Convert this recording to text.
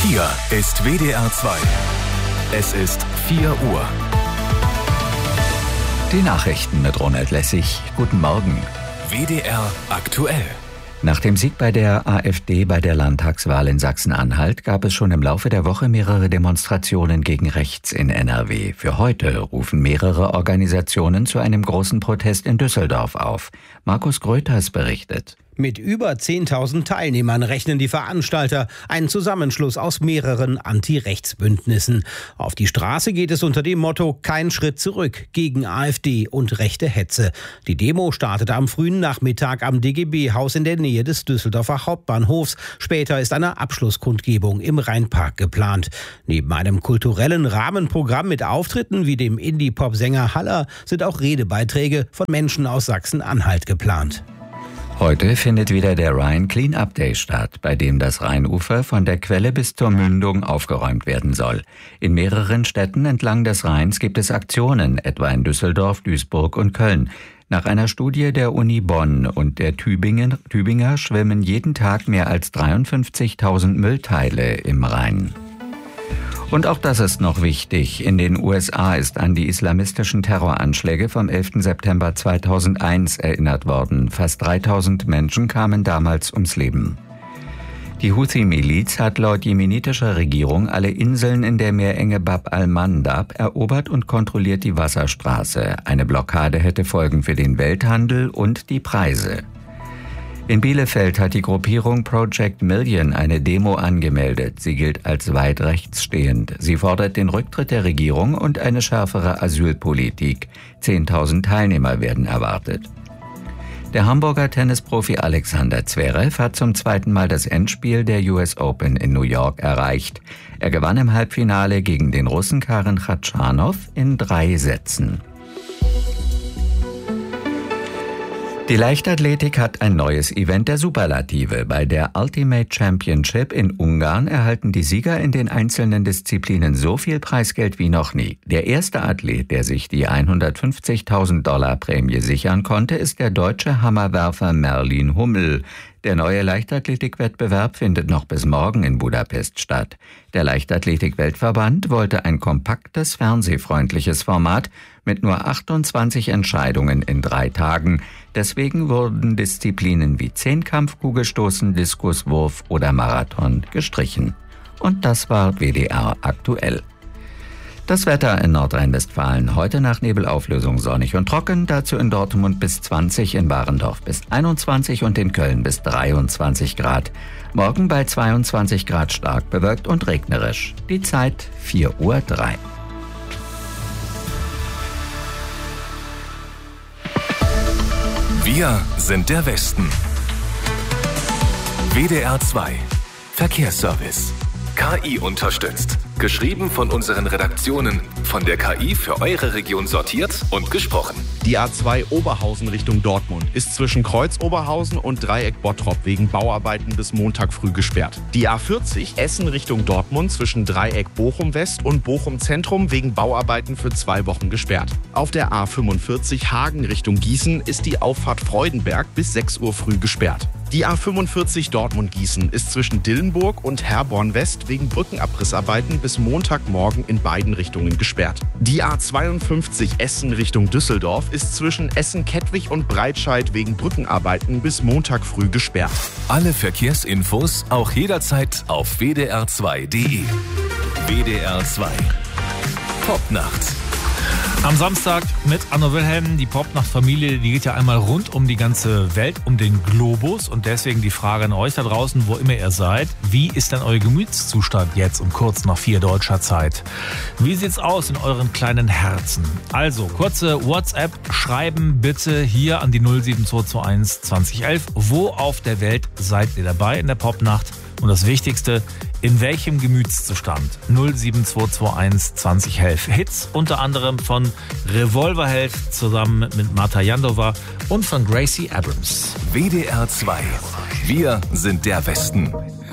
Hier ist WDR 2. Es ist 4 Uhr. Die Nachrichten mit Ronald Lessig. Guten Morgen. WDR aktuell. Nach dem Sieg bei der AfD bei der Landtagswahl in Sachsen-Anhalt gab es schon im Laufe der Woche mehrere Demonstrationen gegen rechts in NRW. Für heute rufen mehrere Organisationen zu einem großen Protest in Düsseldorf auf. Markus Gröters berichtet. Mit über 10.000 Teilnehmern rechnen die Veranstalter, ein Zusammenschluss aus mehreren Anti-Rechts-Bündnissen. Auf die Straße geht es unter dem Motto "Kein Schritt zurück" gegen AfD und rechte Hetze. Die Demo startete am frühen Nachmittag am DGB-Haus in der Nähe des Düsseldorfer Hauptbahnhofs. Später ist eine Abschlusskundgebung im Rheinpark geplant. Neben einem kulturellen Rahmenprogramm mit Auftritten wie dem Indie-Pop-Sänger Haller sind auch Redebeiträge von Menschen aus Sachsen-Anhalt geplant. Heute findet wieder der Rhine Clean-Up Day statt, bei dem das Rheinufer von der Quelle bis zur Mündung aufgeräumt werden soll. In mehreren Städten entlang des Rheins gibt es Aktionen, etwa in Düsseldorf, Duisburg und Köln. Nach einer Studie der Uni Bonn und der Tübinger schwimmen jeden Tag mehr als 53.000 Müllteile im Rhein. Und auch das ist noch wichtig. In den USA ist an die islamistischen Terroranschläge vom 11. September 2001 erinnert worden. Fast 3.000 Menschen kamen damals ums Leben. Die Houthi-Miliz hat laut jemenitischer Regierung alle Inseln in der Meerenge Bab al-Mandab erobert und kontrolliert die Wasserstraße. Eine Blockade hätte Folgen für den Welthandel und die Preise. In Bielefeld hat die Gruppierung Project Million eine Demo angemeldet. Sie gilt als weit rechts stehend. Sie fordert den Rücktritt der Regierung und eine schärfere Asylpolitik. 10.000 Teilnehmer werden erwartet. Der Hamburger Tennisprofi Alexander Zverev hat zum zweiten Mal das Endspiel der US Open in New York erreicht. Er gewann im Halbfinale gegen den Russen Karen Khachanov in 3 Sätzen. Die Leichtathletik hat ein neues Event der Superlative. Bei der Ultimate Championship in Ungarn erhalten die Sieger in den einzelnen Disziplinen so viel Preisgeld wie noch nie. Der erste Athlet, der sich die $150.000 Prämie sichern konnte, ist der deutsche Hammerwerfer Merlin Hummel. Der neue Leichtathletikwettbewerb findet noch bis morgen in Budapest statt. Der Leichtathletik-Weltverband wollte ein kompaktes, fernsehfreundliches Format mit nur 28 Entscheidungen in 3 Tagen. Deswegen wurden Disziplinen wie Zehnkampf, Kugelstoßen, Diskuswurf oder Marathon gestrichen. Und das war WDR aktuell. Das Wetter in Nordrhein-Westfalen. Heute nach Nebelauflösung sonnig und trocken. Dazu in Dortmund bis 20, in Warendorf bis 21 und in Köln bis 23 Grad. Morgen bei 22 Grad stark bewölkt und regnerisch. Die Zeit 4:03 Uhr. Wir sind der Westen. WDR 2 Verkehrsservice. KI unterstützt. Geschrieben von unseren Redaktionen. Von der KI für eure Region sortiert und gesprochen. Die A2 Oberhausen Richtung Dortmund ist zwischen Kreuz Oberhausen und Dreieck Bottrop wegen Bauarbeiten bis Montag früh gesperrt. Die A40 Essen Richtung Dortmund zwischen Dreieck Bochum West und Bochum Zentrum wegen Bauarbeiten für 2 Wochen gesperrt. Auf der A45 Hagen Richtung Gießen ist die Auffahrt Freudenberg bis 6 Uhr früh gesperrt. Die A45 Dortmund-Gießen ist zwischen Dillenburg und Herborn West wegen Brückenabrissarbeiten bis Montagmorgen in beiden Richtungen gesperrt. Die A52 Essen Richtung Düsseldorf ist zwischen Essen-Kettwig und Breitscheid wegen Brückenarbeiten bis Montag früh gesperrt. Alle Verkehrsinfos auch jederzeit auf wdr2.de. WDR 2 Popnacht. Am Samstag mit Anno Wilhelm, die Popnacht-Familie, die geht ja einmal rund um die ganze Welt, um den Globus. Und deswegen die Frage an euch da draußen, wo immer ihr seid: Wie ist denn euer Gemütszustand jetzt um kurz nach 4 deutscher Zeit? Wie sieht's aus in euren kleinen Herzen? Also, kurze WhatsApp schreiben bitte hier an die 07221 2011. Wo auf der Welt seid ihr dabei in der Popnacht? Und das Wichtigste, in welchem Gemütszustand? 07221 2011. Hits unter anderem von Revolverheld zusammen mit Marta Jandova und von Gracie Abrams. WDR 2. Wir sind der Westen.